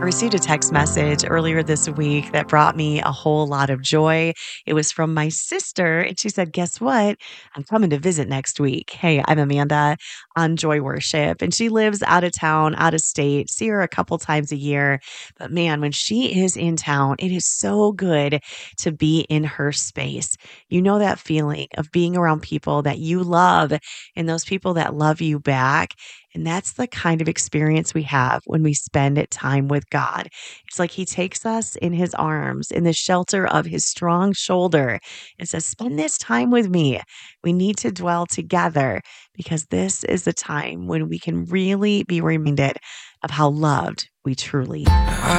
received a text message earlier this week that brought me a whole lot of joy. It was from my sister, and she said, "Guess what? I'm coming to visit next week." Hey, I'm Amanda on Joy Worship, and she lives out of town, out of state. See her a couple times a year. But man, when she is in town, it is so good to be in her space. You know that feeling of being around people that you love and those people that love you back. And that's the kind of experience we have when we spend time with God. It's like He takes us in His arms, in the shelter of His strong shoulder, and says, "Spend this time with me." We need to dwell together because this is the time when we can really be reminded of how loved we truly are.